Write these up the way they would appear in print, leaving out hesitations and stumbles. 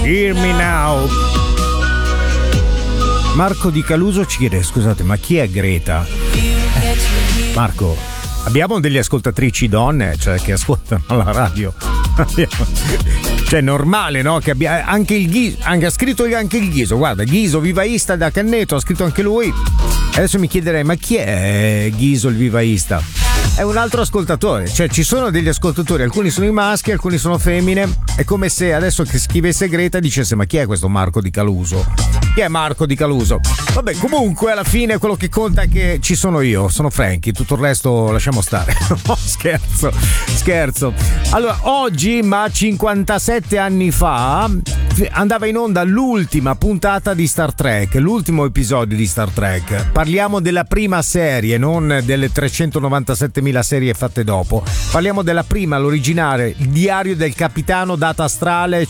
Hear Me Now. Marco Di Caluso ci chiede: scusate, ma chi è Greta? Marco, abbiamo delle ascoltatrici donne, cioè, che ascoltano la radio. Cioè, è normale, no? Che abbia anche il Ghiso, ha scritto anche il Ghiso. Guarda, Ghiso vivaista da Canneto, ha scritto anche lui. Adesso mi chiederei: ma chi è Ghiso il vivaista? È un altro ascoltatore, cioè ci sono degli ascoltatori, alcuni sono i maschi, alcuni sono femmine. È come se adesso che scrivesse Greta dicesse: ma chi è questo Marco Di Caluso? Chi è Marco Di Caluso? Vabbè, comunque alla fine quello che conta è che ci sono io, sono Frankie, tutto il resto lasciamo stare. No, scherzo. Allora, oggi, ma 57 anni fa, andava in onda l'ultima puntata di Star Trek, l'ultimo episodio di Star Trek. Parliamo della prima serie, non delle 397.000 serie fatte dopo. Parliamo della prima, l'originale, il diario del capitano, data astrale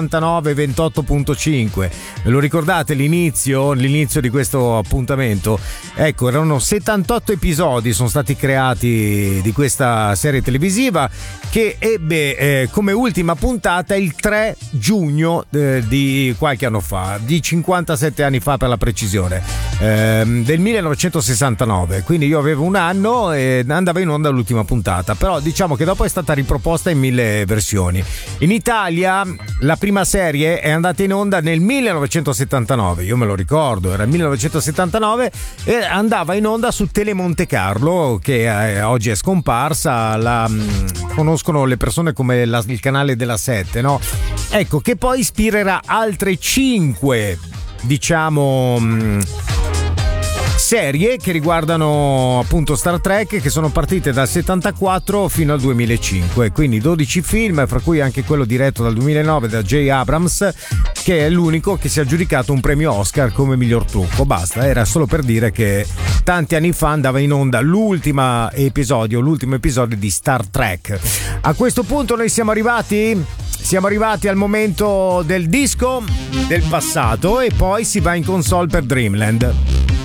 5928.5. Ve lo ricordate l'inizio di questo appuntamento? Ecco, erano 78 episodi, sono stati creati di questa serie televisiva che ebbe come ultima puntata il 3 giugno di qualche anno fa, di 57 anni fa per la precisione, del 1969. Quindi io avevo un anno e andava in onda l'ultima puntata, però diciamo che dopo è stata riproposta in 1000 versioni. In Italia la prima serie è andata in onda nel 1979, io me lo ricordo, era il 1979 e andava in onda su Tele Monte Carlo, che oggi è scomparsa, la conoscono le persone come il canale della 7, no? Ecco, che poi ispirerà altre 5, diciamo, serie che riguardano appunto Star Trek, che sono partite dal 74 fino al 2005, quindi 12 film, fra cui anche quello diretto dal 2009 da J. Abrams, che è l'unico che si è aggiudicato un premio Oscar come miglior trucco. Basta, era solo per dire che tanti anni fa andava in onda l'ultimo episodio di Star Trek. A questo punto noi siamo arrivati al momento del disco del passato e poi si va in console per Dreamland.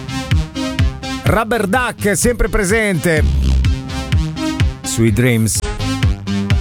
Rubber Duck sempre presente. Sweet Dreams.